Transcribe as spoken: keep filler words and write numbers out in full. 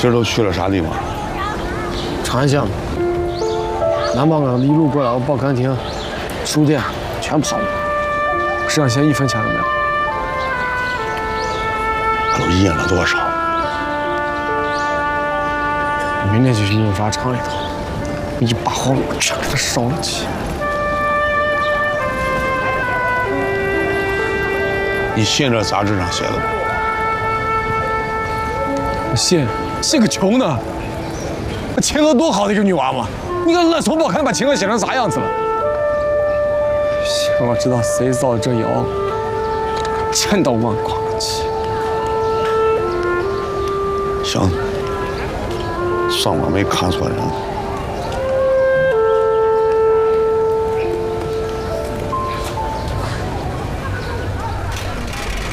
今儿都去了啥地方？ 长安县。南帮岗一路过来，我报刊亭、书店全跑了，身上现一分钱都没有。 都印了多少？ 明天就去印刷厂里头，一把火我全给它烧了去。 你信这杂志上写的吗？ 我信，信个穷的！秦娥多好的一个女娃娃，你看烂怂报刊把秦娥写成啥样子了？想要知道谁造的这谣，千刀万剐去。 行，算我没看错人。